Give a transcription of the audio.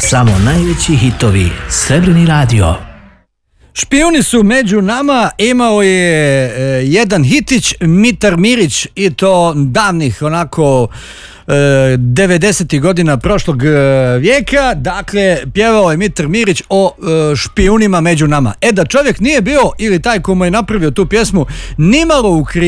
Samo najveći hitovi. Srebrni radio. Špijuni su među nama, imao je jedan hitić, Mitar Mirić, i to davnih onako 90. godina prošlog vijeka. Dakle, pjevao je Mitar Mirić o špijunima među nama. Da čovjek nije bio, ili taj ko mu je napravio tu pjesmu, nimalo u krivu.